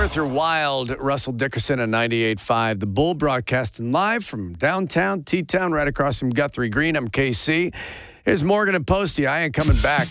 Arthur Wild, Russell Dickerson at 98.5. The Bull broadcasting live from downtown T-Town, right across from Guthrie Green. I'm KC. Here's Morgan and Posty. I ain't coming back.